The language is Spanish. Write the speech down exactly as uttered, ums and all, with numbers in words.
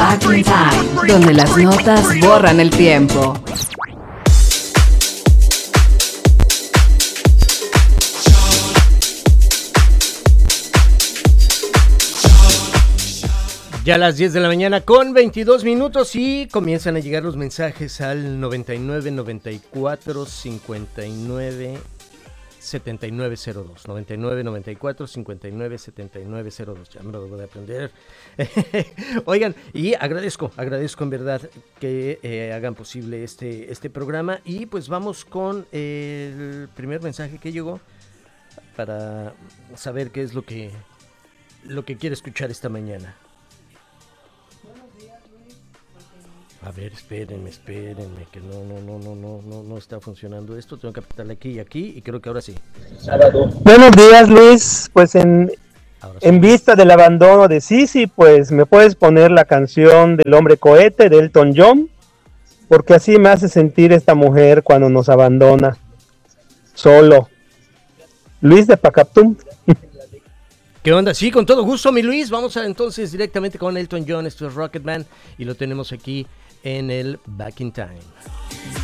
Back in Time, donde las notas borran el tiempo. Ya a las diez de la mañana con veintidós minutos y comienzan a llegar los mensajes al noventa y nueve, noventa y cuatro, cincuenta y nueve, setenta y nueve cero dos. noventa y nueve, noventa y cuatro, cincuenta y nueve, setenta y nueve cero dos. Ya me lo debo de aprender. Oigan, y agradezco, agradezco en verdad que eh, hagan posible este, este programa. Y pues vamos con el primer mensaje que llegó para saber qué es lo que, lo que quiere escuchar esta mañana. A ver, espérenme, espérenme, que no, no, no, no, no, no, no está funcionando esto. Tengo que apretarle aquí y aquí y creo que ahora sí. Buenos días, Luis. Pues en, sí. en vista del abandono de Sisi, pues me puedes poner la canción del hombre cohete de Elton John, porque así me hace sentir esta mujer cuando nos abandona solo. Luis de Pacaptum. ¿Qué onda? Sí, con todo gusto, mi Luis. Vamos a, entonces directamente con Elton John. Esto es Rocketman y lo tenemos aquí en el Back in Time.